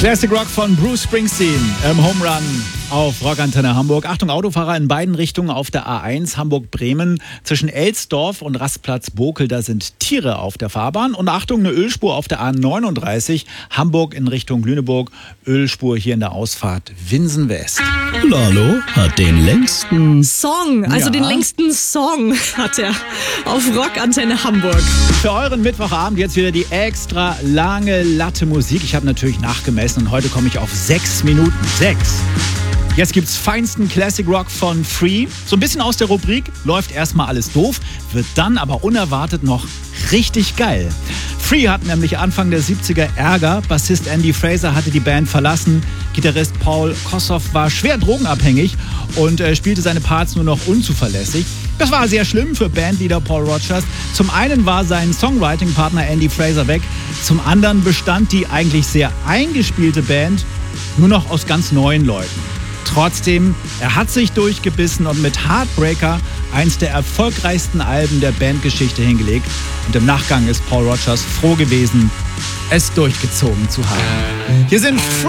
Classic Rock von Bruce Springsteen im Home Run auf Rockantenne Hamburg. Achtung, Autofahrer in beiden Richtungen auf der A1 Hamburg-Bremen. Zwischen Elsdorf und Rastplatz Bokel, da sind Tiere auf der Fahrbahn. Und Achtung, eine Ölspur auf der A39 Hamburg in Richtung Lüneburg. Ölspur hier in der Ausfahrt Winsen West. Lalo hat den längsten Song, also den längsten Song hat er auf Rockantenne Hamburg. Für euren Mittwochabend jetzt wieder die extra lange Latte Musik. Ich habe natürlich nachgemessen und heute komme ich auf 6 Minuten. 6. Jetzt gibt's feinsten Classic Rock von Free. So ein bisschen aus der Rubrik läuft erstmal alles doof, wird dann aber unerwartet noch richtig geil. Free hat nämlich Anfang der 70er Ärger. Bassist Andy Fraser hatte die Band verlassen. Gitarrist Paul Kossoff war schwer drogenabhängig und spielte seine Parts nur noch unzuverlässig. Das war sehr schlimm für Bandleader Paul Rodgers. Zum einen war sein Songwriting-Partner Andy Fraser weg. Zum anderen bestand die eigentlich sehr eingespielte Band nur noch aus ganz neuen Leuten. Trotzdem, er hat sich durchgebissen und mit Heartbreaker eins der erfolgreichsten Alben der Bandgeschichte hingelegt. Und im Nachgang ist Paul Rodgers froh gewesen, es durchgezogen zu haben. Hier sind